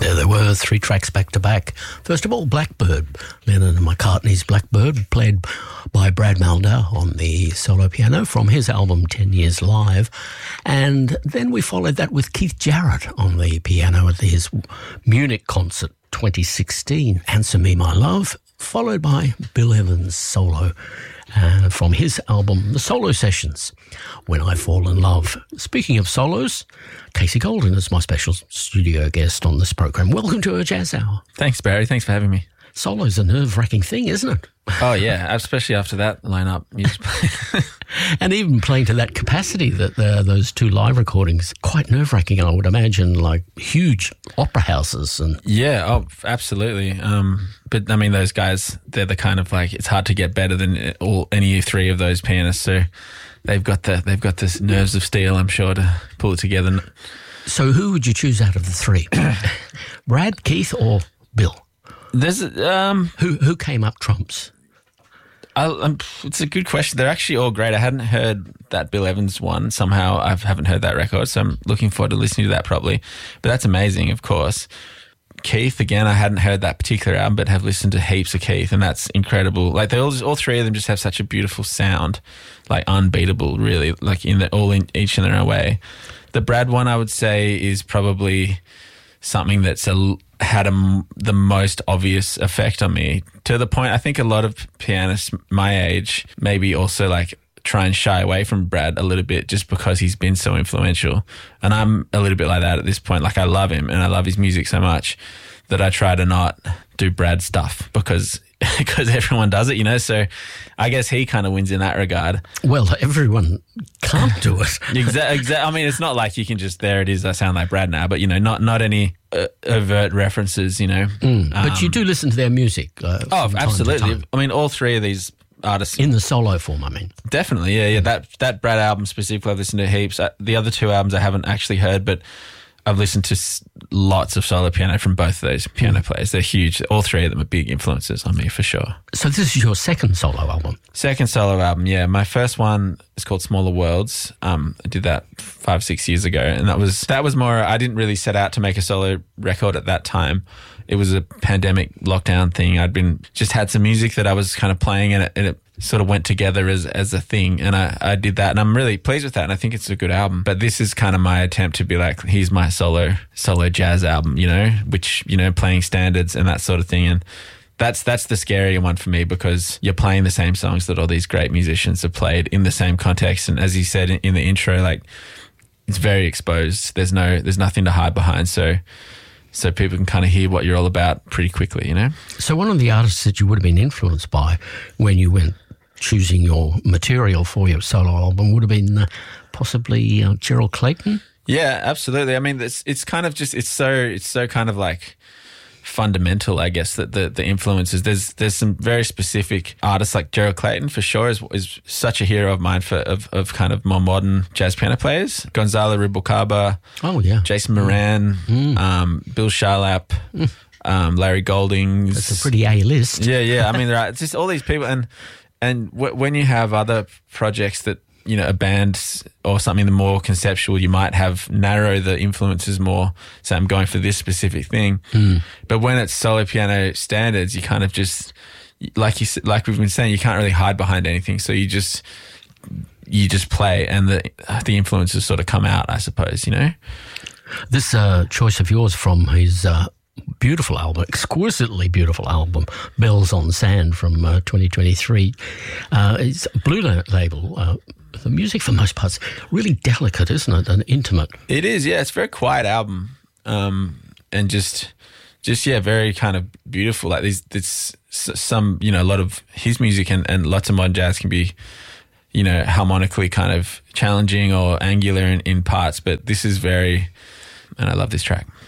There they were, 3 tracks back to back. First of all, Blackbird, Lennon and McCartney's Blackbird, played by Brad Mehldau on the solo piano from his album 10 Years Live. And then we followed that with Keith Jarrett on the piano at his Munich concert 2016, Answer Me My Love, followed by Bill Evans' solo from his album The Solo Sessions, When I Fall in Love. Speaking of solos, Casey Golden is my special studio guest on this program. Welcome to our Jazz Hour. Thanks, Barry. Thanks for having me. Solo's a nerve-wracking thing, isn't it? Oh, yeah, especially after that lineup. And even playing to that capacity, that those 2 live recordings, quite nerve-wracking, I would imagine, like huge opera houses. And yeah, oh, absolutely. But, I mean, those guys, they're the kind of like, it's hard to get better than any 3 of those pianists. So they've got this nerves of steel, I'm sure, to pull it together. So who would you choose out of the 3? Brad, Keith, or Bill? There's who came up trumps? It's a good question. They're actually all great. I hadn't heard that Bill Evans one. Somehow I haven't heard that record, so I'm looking forward to listening to that probably. But that's amazing, of course. Keith, again, I hadn't heard that particular album, but have listened to heaps of Keith, and that's incredible. Like they all 3 of them just have such a beautiful sound, like unbeatable, really. Like each in their own way. The Brad one, I would say, is probably something that's had the most obvious effect on me, to the point I think a lot of pianists my age maybe also like try and shy away from Brad a little bit just because he's been so influential. And I'm a little bit like that at this point. Like I love him and I love his music so much that I try to not do Brad stuff because everyone does it, you know. So I guess he kind of wins in that regard. Well, everyone can't do it. Exactly. I mean, it's not like you can just, there it is, I sound like Brad now, but, you know, not any overt references, you know. But you do listen to their music. Absolutely. I mean, all 3 of these artists. In the solo form, I mean. Definitely, yeah. That Brad album specifically, I've listened to heaps. The other 2 albums I haven't actually heard, but I've listened to lots of solo piano from both of those piano players. They're huge. All 3 of them are big influences on me, for sure. So this is your second solo album? Second solo album, yeah. My first one is called Smaller Worlds. I did that 5-6 years ago, and that was more, I didn't really set out to make a solo record at that time. It was a pandemic lockdown thing. I'd had some music that I was kind of playing, and it sort of went together as a thing, and I did that, and I'm really pleased with that, and I think it's a good album. But this is kind of my attempt to be like, here's my solo jazz album, you know, which, you know, playing standards and that sort of thing. And that's the scarier one for me, because you're playing the same songs that all these great musicians have played in the same context, and as you said in the intro, like, it's very exposed. There's nothing to hide behind, so people can kind of hear what you're all about pretty quickly, you know? So one of the artists that you would have been influenced by when you went choosing your material for your solo album would have been possibly Gerald Clayton? Yeah, absolutely. I mean, it's kind of just, it's so kind of like fundamental, I guess, that the influences. There's some very specific artists, like Gerald Clayton for sure is such a hero of mine of kind of more modern jazz piano players. Gonzalo Rubalcaba, Jason Moran, Bill Charlap, Larry Golding. That's a pretty A list. Yeah. I mean, there are just all these people, and when you have other projects that, you know, a band or something the more conceptual, you might have narrow the influences more. So I'm going for this specific thing. But when it's solo piano standards, you kind of just, like we've been saying, you can't really hide behind anything. So you just play, and the influences sort of come out, I suppose, you know. This choice of yours from his beautiful album, exquisitely beautiful album, Bells on Sand from 2023. It's a Blue label. The music, for most parts, really delicate, isn't it, and intimate? It is, yeah. It's a very quiet album, and just very kind of beautiful. Like it's some, you know, a lot of his music and lots of modern jazz can be, you know, harmonically kind of challenging or angular in parts, but this is very, and I love this track.